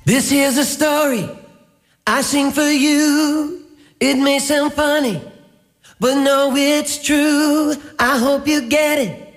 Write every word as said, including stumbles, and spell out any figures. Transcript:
This here's a story I sing for you. It may sound funny, but no, it's true. I hope you get it.